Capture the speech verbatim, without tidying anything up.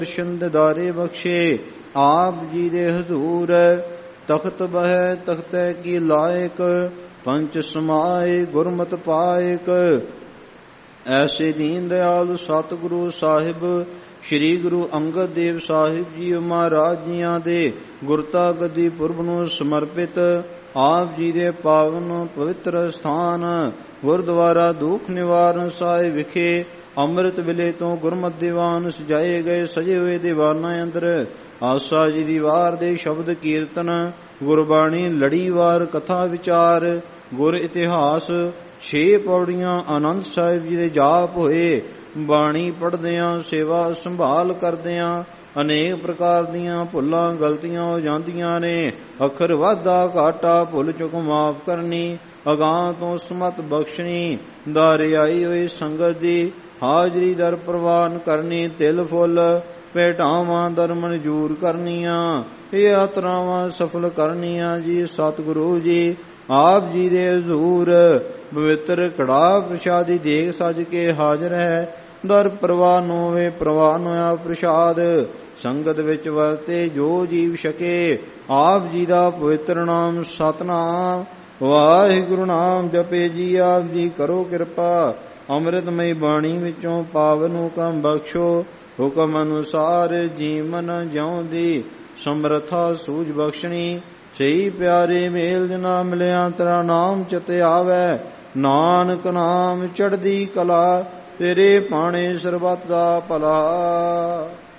ਦਰਸ਼ਨ ਦਿਦਾਰੇ ਬਖਸ਼ੇ ਆਪ ਜੀ ਦੇ ਹਜ਼ੂਰ। ਤਖਤ ਬਹਿ ਤਖਤੈ ਕੀ ਲਾਇਕ ਪੰਚ ਸਮਾਏ ਗੁਰਮਤਿ ਪਾਇਕ। ਐਸੇ ਦੀਨ ਦਿਆਲ ਸਤਿਗੁਰੂ ਸਾਹਿਬ ਸ਼੍ਰੀ ਗੁਰੂ ਅੰਗਦ ਦੇਵ ਸਾਹਿਬ ਜੀ ਮਹਾਰਾਜ ਜੀਆਂ ਦੇ ਗੁਰਤਾ ਗੱਦੀ ਪੁਰਬ ਨੂੰ ਸਮਰਪਿਤ ਆਪ ਜੀ ਦੇ ਪਾਵਨ ਪਵਿੱਤਰ ਸਥਾਨ ਗੁਰਦੁਆਰਾ ਦੁਖ ਨਿਵਾਰਨ ਸਾਹਿਬ ਵਿਖੇ ਅੰਮ੍ਰਿਤ ਵੇਲੇ ਤੋਂ ਗੁਰਮਤਿ ਦੀਵਾਨ ਸਜਾਏ ਗਏ। ਸਜੇ ਹੋਏ ਦੀਵਾਨਾਂ ਅੰਦਰ ਆਸਾ ਜੀ ਦੀ ਵਾਰ ਦੇ ਸ਼ਬਦ ਕੀਰਤਨ, ਗੁਰਬਾਣੀ ਲੜੀਵਾਰ ਕਥਾ ਵਿਚਾਰ, ਗੁਰ ਇਤਿਹਾਸ, ਛੇ ਪੌੜੀਆਂ ਆਨੰਦ ਸਾਹਿਬ ਜੀ ਦੇ ਜਾਪ ਹੋਏ। ਬਾਣੀ ਪੜ੍ਹਦਿਆਂ ਸੇਵਾ ਸੰਭਾਲ ਕਰਦਿਆਂ ਅਨੇਕ ਪ੍ਰਕਾਰ ਦੀਆਂ ਭੁੱਲਾਂ ਗਲਤੀਆਂ ਹੋ ਜਾਂਦੀਆਂ ਨੇ। ਅੱਖਰ ਵਾਧਾ ਘਾਟਾ ਭੁੱਲ ਚੁੱਕ ਮਾਫ ਕਰਨੀ, ਅਗਾਂਹ ਤੋਂ ਸਮਤ ਬਖਸ਼ਣੀ, ਦਾਰੇ ਆਈ ਹੋਈ ਸੰਗਤ ਦੀ ਹਾਜ਼ਰੀ ਦਰ ਪ੍ਰਵਾਨ ਕਰਨੀ, ਤਿਲ ਫੁੱਲ ਭੇਟਾਵਾਂ ਦਰ ਮਨਜੂਰ ਕਰਨੀਆਂ, ਇਹ ਯਾਤਰਾਵਾਂ ਸਫਲ ਕਰਨੀਆਂ। ਜੀ ਸਤਿਗੁਰੂ ਜੀ ਆਪ ਜੀ ਦੇ ਹਜ਼ੂਰ ਪਵਿੱਤਰ ਕੜਾਹ ਪ੍ਰਸ਼ਾਦੀ ਦੇਗ ਸਜ ਕੇ ਹਾਜ਼ਰ ਹੈ। ਦਰ ਪ੍ਰਵਾਨ ਹੋਵੇ ਪ੍ਰਵਾਨ ਹੋਇਆ ਪ੍ਰਸ਼ਾਦ ਸੰਗਤ ਵਿੱਚ ਵਰਤੇ ਜੋ ਜੀਵ ਛਕੇ। ਆਪ ਜੀ ਦਾ ਪਵਿੱਤਰ ਨਾਮ ਸਤਿਨਾਮ ਵਾਹਿਗੁਰੂ ਨਾਮ ਜਪੇ ਜੀ। ਆਪ ਜੀ ਕਰੋ ਕਿਰਪਾ ਅੰਮ੍ਰਿਤਮਈ ਬਾਣੀ ਵਿੱਚੋਂ ਪਾਵਨ ਹੁਕਮ ਬਖਸ਼ੋ। ਹੁਕਮ ਅਨੁਸਾਰ ਜੀਵਨ ਜਿਉਂ ਦੀ ਸਮਰਥਾ ਸੂਝ ਬਖਸ਼ਣੀ। ਸਹੀ ਪਿਆਰੇ ਮੇਲ ਜਨਾ ਮਿਲਿਆ ਤੇਰਾ ਨਾਮ ਚਿਤ ਆਵੈ। ਨਾਨਕ ਨਾਮ ਚੜ੍ਹਦੀ ਕਲਾ ਤੇਰੇ ਭਾਣੇ ਸਰਬੱਤ ਦਾ ਭਲਾ।